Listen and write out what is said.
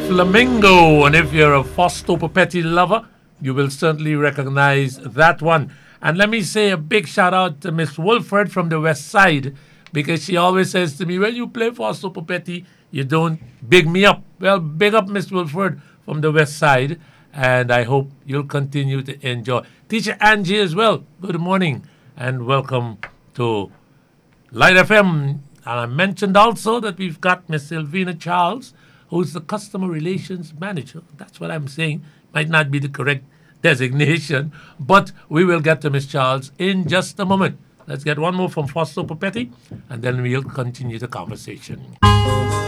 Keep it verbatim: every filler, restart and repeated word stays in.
Flamingo. And if you're a Fausto Papetti lover, you will certainly recognize that one. And let me say a big shout out to Miss Wolford from the West Side, because she always says to me, when you play Fausto Papetti, you don't big me up. Well, big up Miss Wolford from the West Side, and I hope you'll continue to enjoy. Teacher Angie as well, good morning and welcome to Light F M. And I mentioned also that we've got Miss Sylvina Charles, who's the Customer Relations Manager. That's what I'm saying. Might not be the correct designation, but we will get to Miss Charles in just a moment. Let's get one more from Fausto Papetti, and then we'll continue the conversation.